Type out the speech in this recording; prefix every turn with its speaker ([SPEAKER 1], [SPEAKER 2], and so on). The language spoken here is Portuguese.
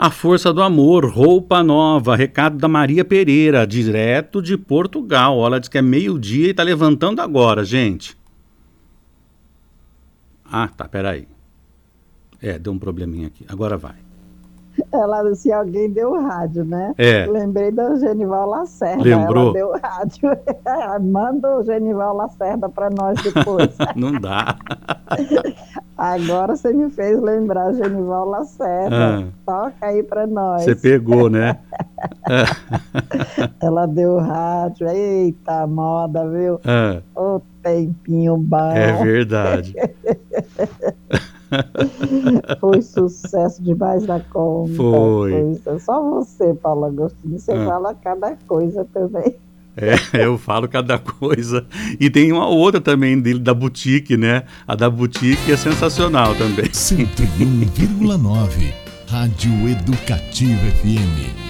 [SPEAKER 1] A força do amor, roupa nova, recado da Maria Pereira, direto de Portugal. Ela diz que é meio-dia e tá levantando agora, gente. Ah, tá, peraí. Deu um probleminha aqui. Agora vai.
[SPEAKER 2] Ela disse, alguém deu rádio, né?
[SPEAKER 1] É.
[SPEAKER 2] Lembrei da Genival Lacerda.
[SPEAKER 1] Lembrou?
[SPEAKER 2] Ela deu rádio. Manda o Genival Lacerda para nós depois.
[SPEAKER 1] Não dá.
[SPEAKER 2] Agora você me fez lembrar Genival Lacerda. Toca aí para nós.
[SPEAKER 1] Você pegou, né?
[SPEAKER 2] Ela deu rádio. Eita, moda, viu? Ô, tempinho bom.
[SPEAKER 1] É verdade.
[SPEAKER 2] Foi sucesso demais da conta.
[SPEAKER 1] Foi.
[SPEAKER 2] Só você, Paulo Agostinho, você fala cada coisa também.
[SPEAKER 1] Eu falo cada coisa. E tem uma outra também dele, da Boutique, né? A da Boutique é sensacional também.
[SPEAKER 3] 101,9 Rádio Educativa FM.